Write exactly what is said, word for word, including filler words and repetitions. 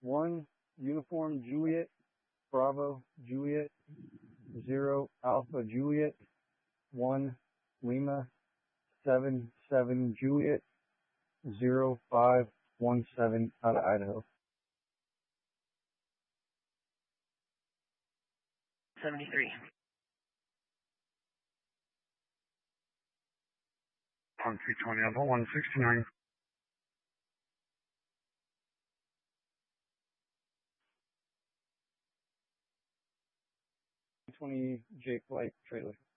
one Uniform Juliet, Bravo Juliet, zero Alpha Juliet, one Lima, seven seven Juliet, zero five one seven out of Idaho. seventy-three. one three twenty Alpha, one sixty-nine. twenty J Flight trailer.